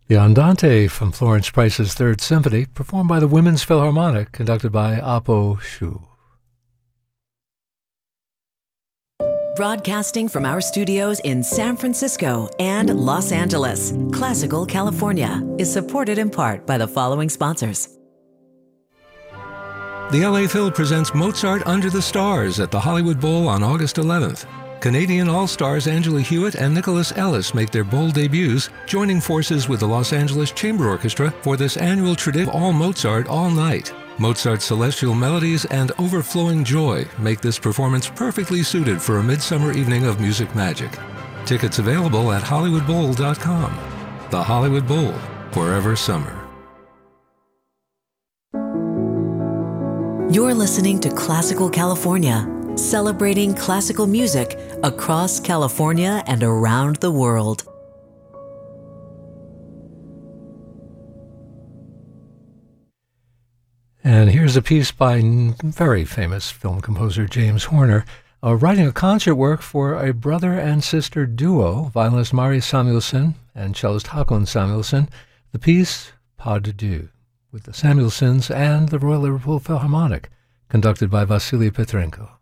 The Andante from Florence Price's Third Symphony, performed by the Women's Philharmonic, conducted by Apo Shu. Broadcasting from our studios in San Francisco and Los Angeles, Classical California is supported in part by the following sponsors. The LA Phil presents Mozart Under the Stars at the Hollywood Bowl on August 11th. Canadian All-Stars Angela Hewitt and Nicholas Ellis make their bowl debuts, joining forces with the Los Angeles Chamber Orchestra for this annual tradition All Mozart All Night. Mozart's celestial melodies and overflowing joy make this performance perfectly suited for a midsummer evening of music magic. Tickets available at HollywoodBowl.com. The Hollywood Bowl, forever summer. You're listening to Classical California, celebrating classical music across California and around the world. And here's a piece by very famous film composer James Horner, writing a concert work for a brother and sister duo, violinist Mari Samuelson and cellist Hakon Samuelson, the piece Pas de Deux, with the Samuelsons and the Royal Liverpool Philharmonic, conducted by Vasily Petrenko.